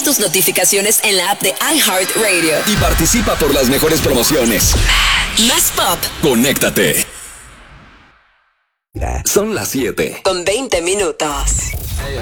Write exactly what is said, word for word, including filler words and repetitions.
tus notificaciones en la app de iHeartRadio. Y participa por las mejores promociones. Más pop. Conéctate. Son las siete. Con veinte minutos.